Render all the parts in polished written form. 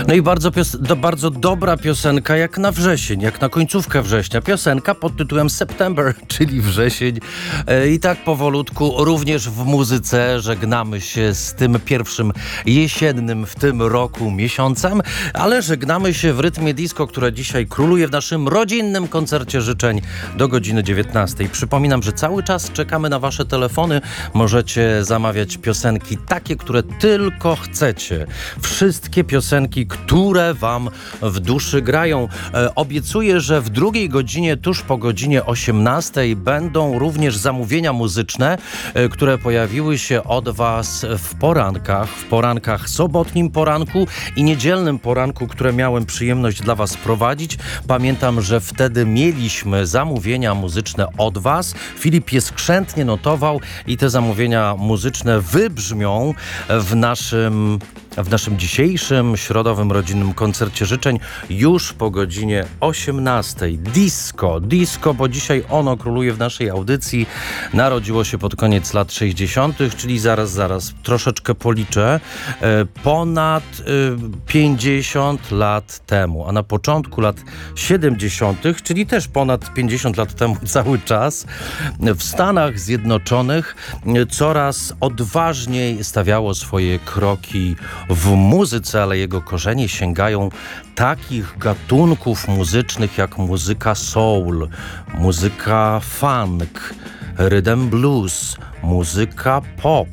No i bardzo dobra piosenka jak na wrzesień, jak na końcówkę września. Piosenka pod tytułem September, czyli wrzesień. I tak powolutku również w muzyce żegnamy się z tym pierwszym jesiennym w tym roku miesiącem, ale żegnamy się w rytmie disco, które dzisiaj króluje w naszym rodzinnym koncercie życzeń do godziny 19. Przypominam, że cały czas czekamy na wasze telefony. Możecie zamawiać piosenki takie, które tylko chcecie. Wszystkie piosenki, które wam w duszy grają. Obiecuję, że w drugiej godzinie, tuż po godzinie 18 będą również zamówienia muzyczne, które pojawiły się od was w porankach sobotnim poranku i niedzielnym poranku, które miałem przyjemność dla was prowadzić. Pamiętam, że wtedy mieliśmy zamówienia muzyczne od was. Filip je skrzętnie notował i te zamówienia muzyczne wybrzmią w naszym dzisiejszym środowym rodzinnym koncercie życzeń już po godzinie 18. Disco, bo dzisiaj ono króluje w naszej audycji. Narodziło się pod koniec lat 60., czyli zaraz, troszeczkę policzę. Ponad 50 lat temu, a na początku lat 70., czyli też ponad 50 lat temu cały czas, w Stanach Zjednoczonych coraz odważniej stawiało swoje kroki w muzyce, ale jego korzenie sięgają takich gatunków muzycznych jak muzyka soul, muzyka funk, rhythm blues, muzyka pop.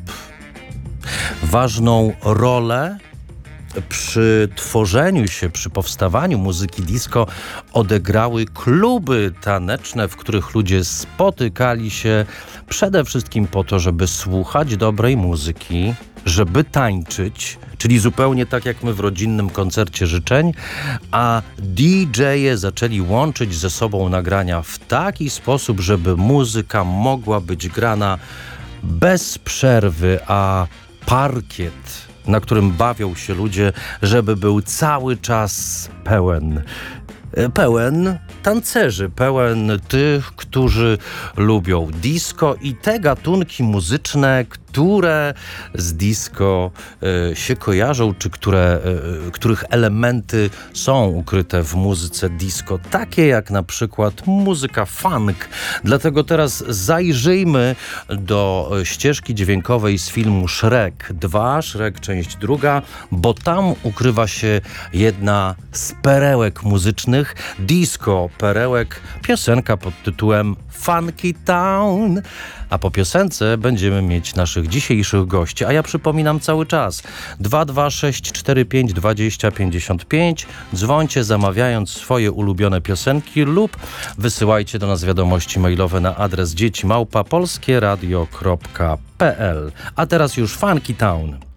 Ważną rolę przy tworzeniu się, przy powstawaniu muzyki disco odegrały kluby taneczne, w których ludzie spotykali się przede wszystkim po to, żeby słuchać dobrej muzyki, żeby tańczyć, czyli zupełnie tak jak my w rodzinnym koncercie życzeń, a DJ-e zaczęli łączyć ze sobą nagrania w taki sposób, żeby muzyka mogła być grana bez przerwy, a parkiet, na którym bawią się ludzie, żeby był cały czas pełen tancerzy, pełen tych, którzy lubią disco i te gatunki muzyczne, które z disco się kojarzą, czy których elementy są ukryte w muzyce disco, takie jak na przykład muzyka funk. Dlatego teraz zajrzyjmy do ścieżki dźwiękowej z filmu Shrek 2, Shrek część 2, bo tam ukrywa się jedna z perełek muzycznych, disco perełek, piosenka pod tytułem Funky Town. A po piosence będziemy mieć naszych dzisiejszych gości. A ja przypominam cały czas 22645 2055. Dzwońcie zamawiając swoje ulubione piosenki lub wysyłajcie do nas wiadomości mailowe na adres dzieci@polskieradio.pl. A teraz już Funky Town.